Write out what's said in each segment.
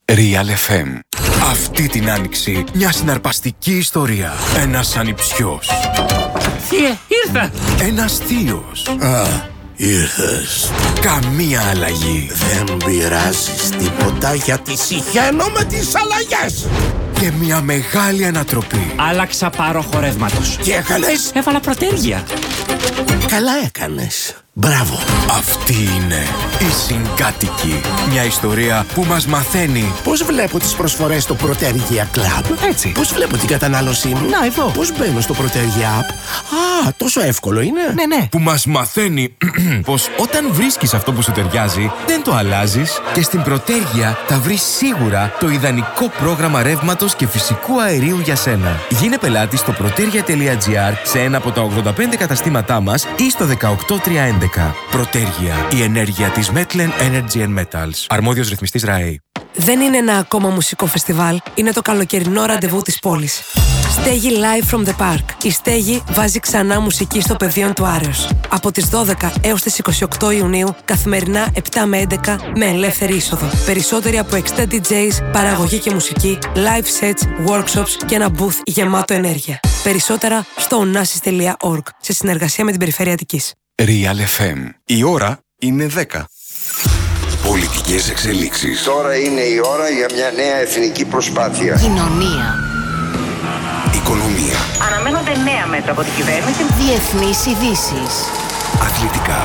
Real FM. Αυτή την άνοιξη μια συναρπαστική ιστορία. Ένας ανιψιός. Θείε, ήρθα! Ένας θείος. Ήρθες. Καμία αλλαγή. Δεν πειράζεις τίποτα γιατί συχαίνω με τις αλλαγές. Και μια μεγάλη ανατροπή. Άλλαξα πάροχο ρεύματος. Τι έκανες? Έβαλα προτέργεια. Καλά έκανες. Μπράβο. Αυτή είναι η Συγκάτοικοι. Μια ιστορία που μας μαθαίνει Πώς βλέπω τις προσφορές στο Protergia Club? Έτσι. Πώς βλέπω την κατανάλωσή μου? Να, εδώ. Πώς μπαίνω στο Protergia App? Α, τόσο εύκολο είναι. Ναι. που μας μαθαίνει πως όταν βρίσκεις αυτό που σου ταιριάζει, δεν το αλλάζεις και στην Προτέργεια θα βρεις σίγουρα το ιδανικό πρόγραμμα ρεύματος και φυσικού αερίου για σένα. Γίνε πελάτης στο protergia.gr σε ένα από τα 85 καταστήματά μας ή στο 18311. Προτέργεια, η ενέργεια της Metlen Energy and Metals. Αρμόδιος ρυθμιστής ΡΑΕ. Δεν είναι ένα ακόμα μουσικό φεστιβάλ, είναι το καλοκαιρινό ραντεβού της πόλης. Στέγη Live from the Park. Η Στέγη βάζει ξανά μουσική στο πεδίο του Άρεως. Από τις 12 έως τις 28 Ιουνίου, καθημερινά 7 με 11, με ελεύθερη είσοδο. Περισσότεροι από 60 DJs, παραγωγή και μουσική, live sets, workshops και ένα booth γεμάτο ενέργεια. Περισσότερα στο onassis.org, σε συνεργασία με την Περιφέρεια Αττικής. Real FM. Η ώρα είναι 10. Πολιτικές εξελίξεις. Τώρα είναι η ώρα για μια νέα εθνική προσπάθεια. Κοινωνία. Οικονομία. Αναμένονται νέα μέτρα από την κυβέρνηση. Διεθνείς ειδήσεις. Αθλητικά.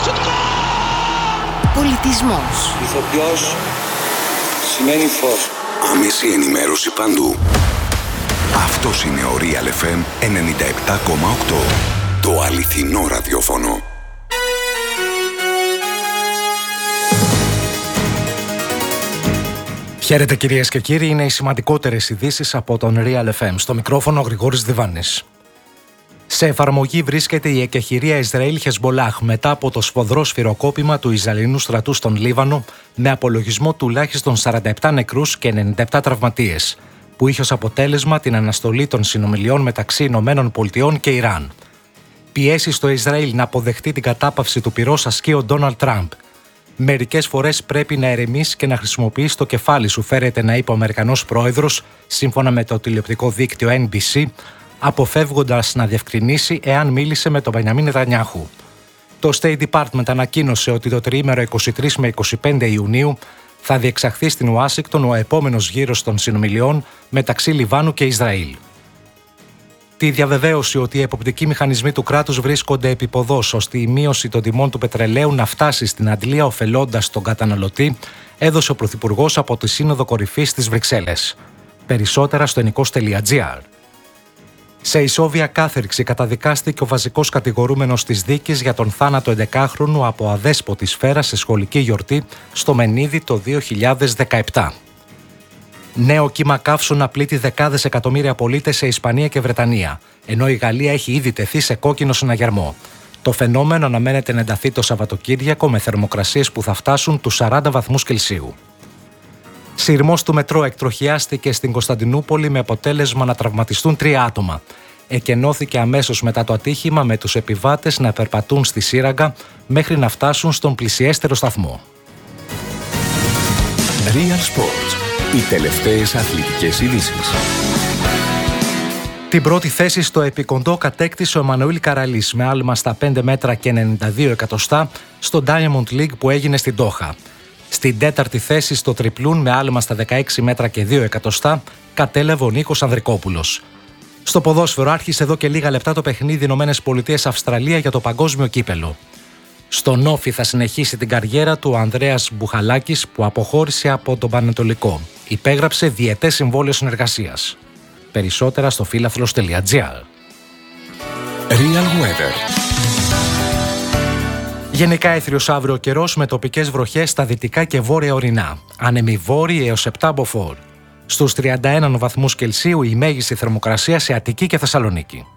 Πολιτισμός. Ηθοποιός σημαίνει φως. Άμεση ενημέρωση παντού. Αυτός είναι ο Real FM 97,8. Το αληθινό ραδιόφωνο. Χαίρετε κυρίες και κύριοι, είναι οι σημαντικότερες ειδήσεις από τον Real FM. Στο μικρόφωνο ο Γρηγόρης Διβάνης. Σε εφαρμογή βρίσκεται η εκεχηρία Ισραήλ-Χεσμολάχ μετά από το σφοδρό σφυροκόπημα του Ισραηλινού στρατού στον Λίβανο, με απολογισμό τουλάχιστον 47 νεκρούς και 97 τραυματίες, που είχε ως αποτέλεσμα την αναστολή των συνομιλιών μεταξύ ΗΠΑ και Ιράν. Πιέσει στο Ισραήλ να αποδεχτεί την κατάπαυση του πυρός ασκεί ο Ντόναλντ Τραμπ. Μερικές φορές πρέπει να ερεμείς και να χρησιμοποιείς το κεφάλι σου, φέρεται να είπε ο Αμερικανός πρόεδρος, σύμφωνα με το τηλεοπτικό δίκτυο NBC, αποφεύγοντας να διευκρινίσει εάν μίλησε με τον Μπενιαμίν Νετανιάχου. Το State Department ανακοίνωσε ότι το τριήμερο 23 με 25 Ιουνίου θα διεξαχθεί στην Ουάσιγκτον ο επόμενος γύρος των συνομιλιών μεταξύ Λιβάνου και Ισραήλ. Τη διαβεβαίωση ότι οι εποπτικοί μηχανισμοί του κράτους βρίσκονται επίποδος ώστε η μείωση των τιμών του πετρελαίου να φτάσει στην αντλία ωφελώντας τον καταναλωτή, έδωσε ο Πρωθυπουργός από τη Σύνοδο Κορυφής στις Βρυξέλλες. Περισσότερα στο ενικός.gr. Σε ισόβια κάθερξη καταδικάστηκε ο βασικός κατηγορούμενος της δίκης για τον θάνατο 11χρονου από αδέσποτη σφαίρα σε σχολική γιορτή στο Μενίδη το 2017. Νέο κύμα καύσωνα πλήττει δεκάδες εκατομμύρια πολίτες σε Ισπανία και Βρετανία, ενώ η Γαλλία έχει ήδη τεθεί σε κόκκινο συναγερμό. Το φαινόμενο αναμένεται να ενταθεί το Σαββατοκύριακο με θερμοκρασίες που θα φτάσουν τους 40 βαθμούς Κελσίου. Σειρμός του μετρό εκτροχιάστηκε στην Κωνσταντινούπολη με αποτέλεσμα να τραυματιστούν 3 άτομα. Εκενώθηκε αμέσως μετά το ατύχημα με τους επιβάτες να περπατούν στη σύραγγα μέχρι να φτάσουν στον πλησιέστερο σταθμό. Real Sports. Οι τελευταίες αθλητικές ειδήσεις. Την πρώτη θέση στο επικοντό κατέκτησε ο Εμμανουήλ Καραλής με άλμα στα 5 μέτρα και 92 εκατοστά στο Diamond League που έγινε στην Ντόχα. Στην τέταρτη θέση στο τριπλούν με άλμα στα 16 μέτρα και 2 εκατοστά κατέλαβε ο Νίκος Ανδρικόπουλος. Στο ποδόσφαιρο άρχισε εδώ και λίγα λεπτά το παιχνίδι ΗΠΑ-Αυστραλία για το παγκόσμιο κύπελο. Στον Όφη θα συνεχίσει την καριέρα του ο Ανδρέας Μπουχαλάκης που αποχώρησε από τον Πανετολικό. Υπέγραψε διετές συμβόλαιο συνεργασίας. Περισσότερα στο φίλαθλος.gr. Real Weather. Γενικά έθριος αύριο ο καιρός με τοπικές βροχές στα δυτικά και βόρεια ορεινά. Άνεμοι βόρειοι έως 7 μποφόρ. Στους 31 βαθμούς Κελσίου η μέγιστη θερμοκρασία σε Αττική και Θεσσαλονίκη.